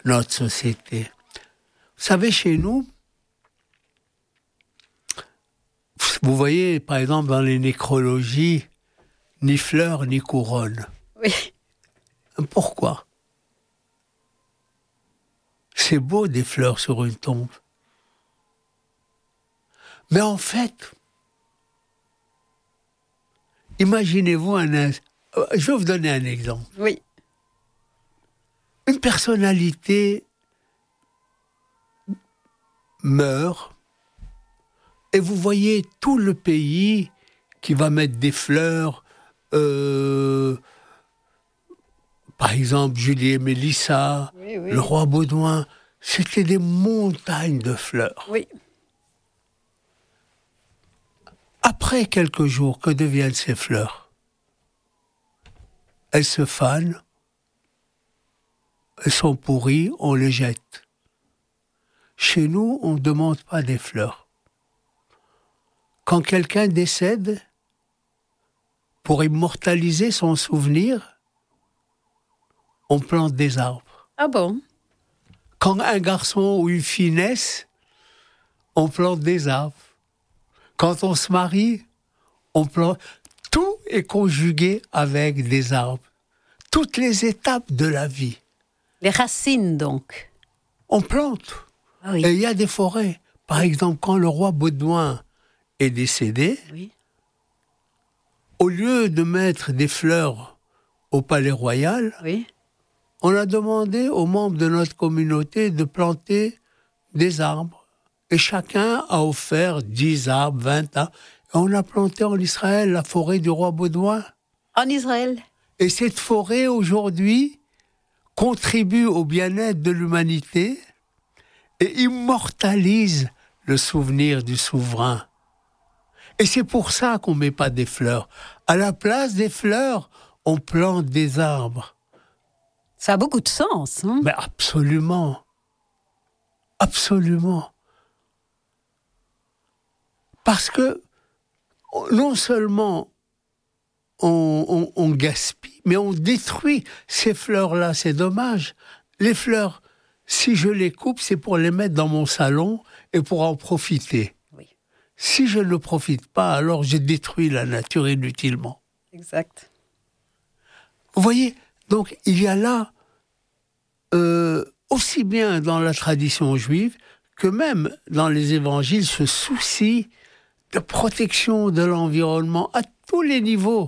notre société. Vous savez, chez nous, vous voyez, par exemple, dans les nécrologies, ni fleurs, ni couronne. Oui. Pourquoi ? C'est beau, des fleurs sur une tombe. Mais en fait, imaginez-vous je vais vous donner un exemple. Oui. Une personnalité meurt et vous voyez tout le pays qui va mettre des fleurs. Par exemple, Julie et Mélissa, Oui. le roi Baudouin, c'était des montagnes de fleurs. Oui. Après quelques jours, que deviennent ces fleurs ? Elles se fanent, elles sont pourries, on les jette. Chez nous, on ne demande pas des fleurs. Quand quelqu'un décède, pour immortaliser son souvenir, on plante des arbres. Ah bon ? Quand un garçon ou une fille naissent, on plante des arbres. Quand on se marie, on plante. Tout est conjugué avec des arbres. Toutes les étapes de la vie. Les racines, donc. On plante. Ah oui. Et il y a des forêts. Par exemple, quand le roi Baudouin est décédé, Oui. au lieu de mettre des fleurs au palais royal, Oui. on a demandé aux membres de notre communauté de planter des arbres. Et chacun a offert 10 arbres, 20 arbres. Et on a planté en Israël la forêt du roi Baudouin. En Israël. Et cette forêt, aujourd'hui, contribue au bien-être de l'humanité et immortalise le souvenir du souverain. Et c'est pour ça qu'on ne met pas des fleurs. À la place des fleurs, on plante des arbres. Ça a beaucoup de sens. Hein ? Mais absolument. Absolument. Parce que non seulement on gaspille, mais on détruit ces fleurs-là, c'est dommage. Les fleurs, si je les coupe, c'est pour les mettre dans mon salon et pour en profiter. Oui. Si je ne profite pas, alors je détruis la nature inutilement. Exact. Vous voyez, donc il y a là, aussi bien dans la tradition juive que même dans les évangiles, ce souci de protection de l'environnement à tous les niveaux.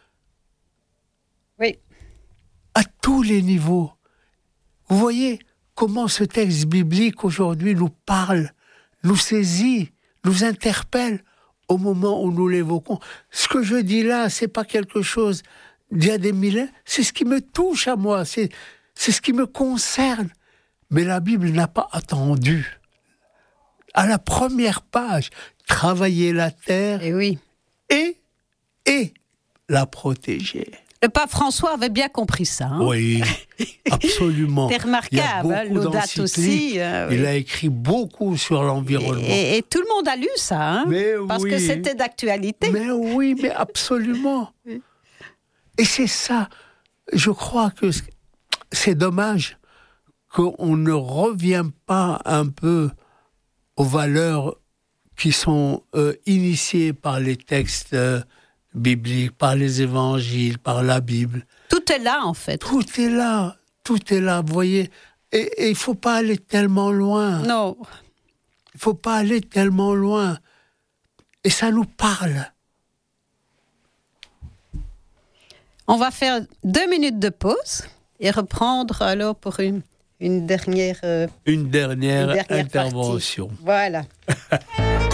Oui. À tous les niveaux. Vous voyez comment ce texte biblique aujourd'hui nous parle, nous saisit, nous interpelle au moment où nous l'évoquons. Ce que je dis là, c'est pas quelque chose d'il y a des millénaires, c'est ce qui me touche à moi, c'est ce qui me concerne. Mais la Bible n'a pas attendu. À la première page, travailler la terre Et oui. et la protéger. Le pape François avait bien compris ça. Hein ? Oui, absolument. C'est remarquable, hein, l'Audate aussi. Il Oui. a écrit beaucoup sur l'environnement. Et tout le monde a lu ça, hein ? Mais parce oui. que c'était d'actualité. Mais oui, mais absolument. Et c'est ça. Je crois que c'est dommage qu'on ne revienne pas un peu aux valeurs qui sont initiées par les textes bibliques, par les évangiles, par la Bible. Tout est là, en fait. Tout est là, vous voyez. Et il ne faut pas aller tellement loin. Non. Il ne faut pas aller tellement loin. Et ça nous parle. On va faire 2 minutes de pause et reprendre alors pour une dernière Une dernière intervention. intervention. Voilà.